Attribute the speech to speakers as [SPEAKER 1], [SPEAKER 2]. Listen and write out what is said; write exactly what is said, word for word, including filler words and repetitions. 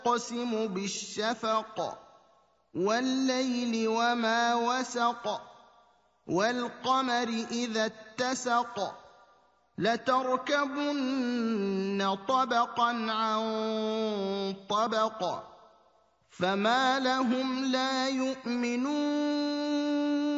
[SPEAKER 1] يقسم بالشفق والليل وما وسق والقمر إذا اتسق لتركبن طبقا عن طبق فما لهم لا يؤمنون